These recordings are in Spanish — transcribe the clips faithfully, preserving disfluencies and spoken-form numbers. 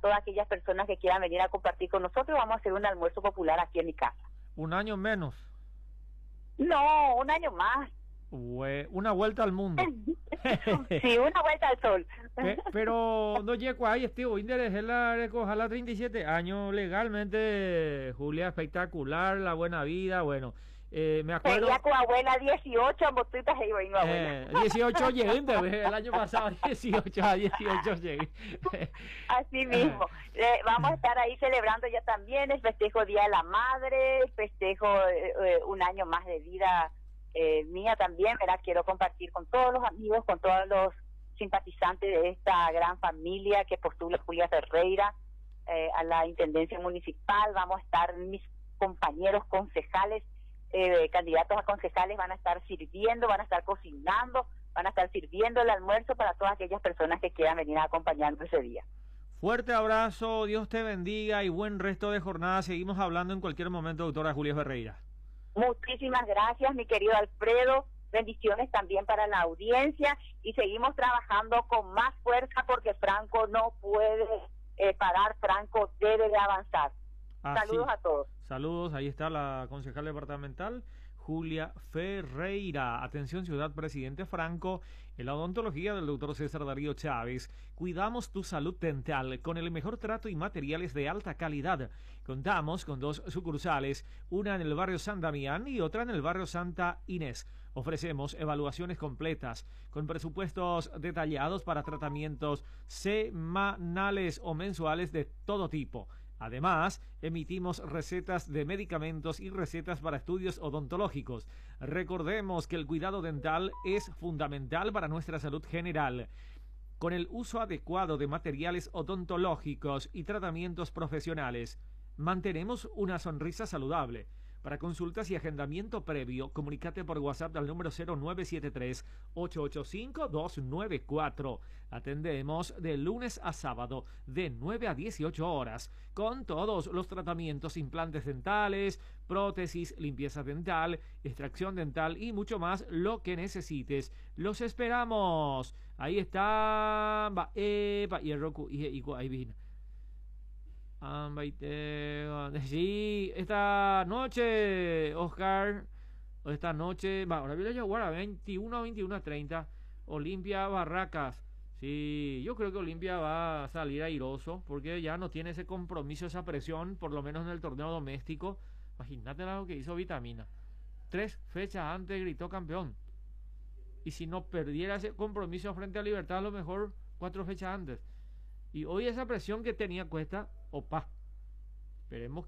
todas aquellas personas que quieran venir a compartir con nosotros. Vamos a hacer un almuerzo popular aquí en mi casa. Un año menos. No, un año más. Una vuelta al mundo. Sí, una vuelta al sol. Pe- pero no llego ahí, Estivo. Interés la recoja treinta y siete años legalmente, Julia, espectacular, la buena vida, bueno. Eh, me acuerdo. Sería tu abuela dieciocho, botitas y mi abuela. Eh, dieciocho llegué, el año pasado dieciocho a dieciocho llegué. Así mismo. Eh, vamos a estar ahí celebrando ya también el festejo Día de la Madre, el festejo eh, eh, un año más de vida eh, mía también, ¿verdad? Quiero compartir con todos los amigos, con todos los simpatizantes de esta gran familia que postula Julia Ferreira eh, a la Intendencia Municipal. Vamos a estar mis compañeros concejales, eh, candidatos a concejales van a estar sirviendo, van a estar cocinando, van a estar sirviendo el almuerzo para todas aquellas personas que quieran venir a acompañarnos ese día. Fuerte abrazo, Dios te bendiga y buen resto de jornada. Seguimos hablando en cualquier momento, doctora Julia Ferreira. Muchísimas gracias, mi querido Alfredo. Bendiciones también para la audiencia y seguimos trabajando con más fuerza porque Franco no puede eh, parar, Franco debe de avanzar. Así. Saludos a todos. Saludos, ahí está la concejal departamental Julia Ferreira. Atención, Ciudad Presidente Franco, en la odontología del doctor César Darío Chávez. Cuidamos tu salud dental con el mejor trato y materiales de alta calidad. Contamos con dos sucursales, una en el barrio San Damián y otra en el barrio Santa Inés. Ofrecemos evaluaciones completas con presupuestos detallados para tratamientos semanales o mensuales de todo tipo. Además, emitimos recetas de medicamentos y recetas para estudios odontológicos. Recordemos que el cuidado dental es fundamental para nuestra salud general. Con el uso adecuado de materiales odontológicos y tratamientos profesionales, mantenemos una sonrisa saludable. Para consultas y agendamiento previo, comunícate por WhatsApp al número cero nueve siete tres, ocho ocho cinco, dos nueve cuatro. Atendemos de lunes a sábado de nueve a dieciocho horas con todos los tratamientos, implantes dentales, prótesis, limpieza dental, extracción dental y mucho más lo que necesites. Los esperamos. Ahí está. Va, epa, y el Roku, y, y, ahí viene. Sí, esta noche, Oscar, esta noche, va, ahora viene a jugar a veintiuno, veintiuno a treinta, Olimpia Barracas. Sí, yo creo que Olimpia va a salir airoso, porque ya no tiene ese compromiso, esa presión, por lo menos en el torneo doméstico. Imagínate lo que hizo Vitamina. Tres fechas antes gritó campeón. Y si no perdiera ese compromiso frente a Libertad, a lo mejor cuatro fechas antes. Y hoy esa presión que tenía Cuesta, opa. Esperemos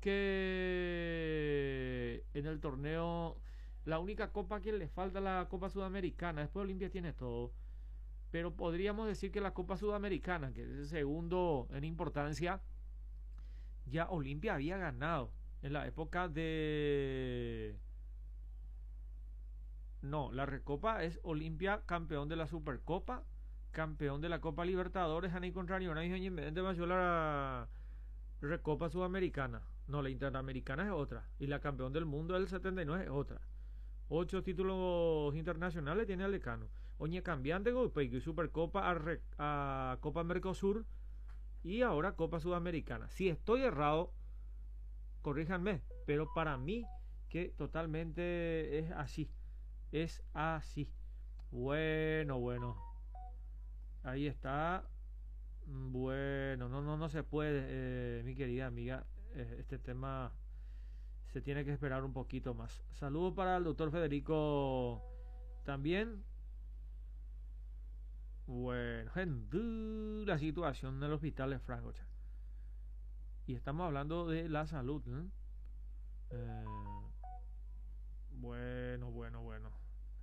que en el torneo, la única copa que le falta es la Copa Sudamericana. Después Olimpia tiene todo. Pero podríamos decir que la Copa Sudamericana, que es el segundo en importancia, ya Olimpia había ganado en la época de... No, la Recopa es Olimpia campeón de la Supercopa, campeón de la Copa Libertadores, Ani contrario, una independiente de la Recopa Sudamericana. No, la Interamericana es otra. Y la campeón del mundo del setenta y nueve es otra. Ocho títulos internacionales tiene el decano. Oñe cambiante y Supercopa a, Re, a Copa Mercosur y ahora Copa Sudamericana. Si estoy errado, corríjanme, pero para mí que totalmente es así. Es así. Bueno, bueno. Ahí está. Bueno, no, no, no se puede, eh, mi querida amiga. Eh, este tema se tiene que esperar un poquito más. Saludos para el doctor Federico también. Bueno, la situación del hospital de Franco. Y estamos hablando de la salud, ¿eh? Eh, bueno, bueno, bueno.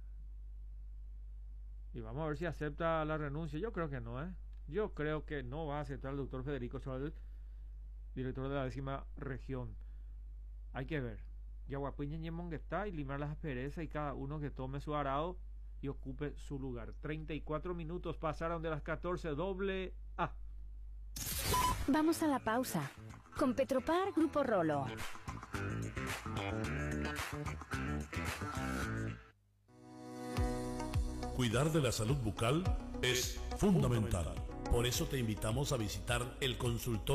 Y vamos a ver si acepta la renuncia. Yo creo que no, ¿eh? Yo creo que no va a aceptar el doctor Federico Chávez, director de la décima región. Hay que ver. Yaguapiña y Monguetá y limar las asperezas y cada uno que tome su arado y ocupe su lugar. treinta y cuatro minutos pasaron de las catorce, doble A. Vamos a la pausa. Con Petropar Grupo Rolo. Cuidar de la salud bucal es fundamental. Por eso te invitamos a visitar el consultorio